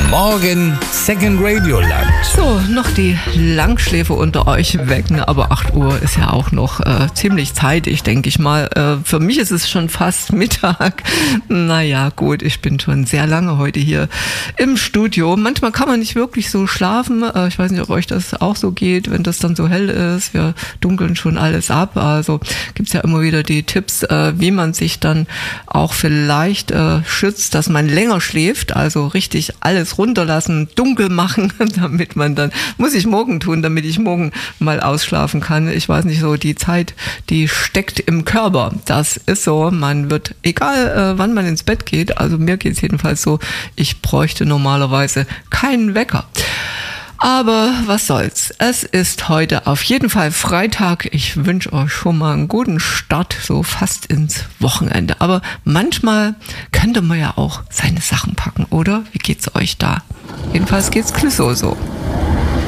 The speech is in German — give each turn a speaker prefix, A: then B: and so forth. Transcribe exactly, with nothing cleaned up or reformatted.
A: Morgen Second Radio Lunch.
B: So, noch die Langschläfer unter euch wecken, aber acht Uhr ist ja auch noch äh, ziemlich zeitig, denke ich mal. Äh, für mich ist es schon fast Mittag. Naja, gut, ich bin schon sehr lange heute hier im Studio. Manchmal kann man nicht wirklich so schlafen. Äh, ich weiß nicht, ob euch das auch so geht, wenn das dann so hell ist. Wir dunkeln schon alles ab. Also gibt's ja immer wieder die Tipps, äh, wie man sich dann auch vielleicht äh, schützt, dass man länger schläft. Also richtig alles runterlassen, dunkel machen, damit man dann, muss ich morgen tun, damit ich morgen mal ausschlafen kann. Ich weiß nicht so, die Zeit, die steckt im Körper. Das ist so, man wird, egal äh, wann man ins Bett geht, also mir geht's jedenfalls so, ich bräuchte normalerweise keinen Wecker. Aber was soll's. Es ist heute auf jeden Fall Freitag. Ich wünsche euch schon mal einen guten Start, so fast ins Wochenende. Aber manchmal könnte man ja auch seine Sachen packen, oder? Wie geht's euch da? Jedenfalls geht's Clouseau so.